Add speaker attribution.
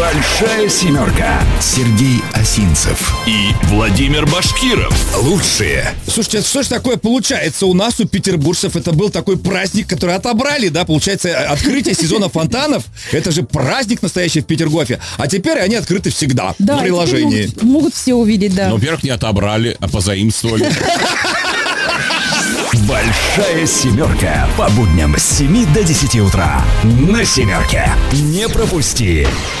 Speaker 1: Большая семерка. Сергей Осинцев
Speaker 2: и Владимир Башкиров.
Speaker 1: Лучшие.
Speaker 3: Слушайте, что ж такое получается у нас, у петербуржцев? Это был такой праздник, который отобрали, да? Получается, открытие сезона фонтанов. Это же праздник настоящий в Петергофе. А теперь они открыты всегда
Speaker 4: Да,
Speaker 3: в приложении.
Speaker 4: Могут все увидеть, да.
Speaker 2: Но, во-первых, не отобрали, а позаимствовали.
Speaker 1: Большая семерка. По будням с 7 до 10 утра. На семерке. Не пропусти.